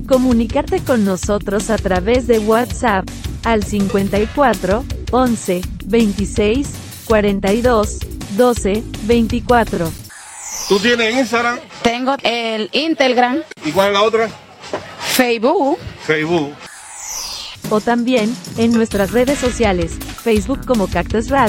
Comunicarte con nosotros a través de WhatsApp al 54 11 26 42 12 24. ¿Tú tienes Instagram? Tengo el Instagram. ¿Y cuál es la otra? Facebook. Facebook. O también en nuestras redes sociales, Facebook como Cactus Radio.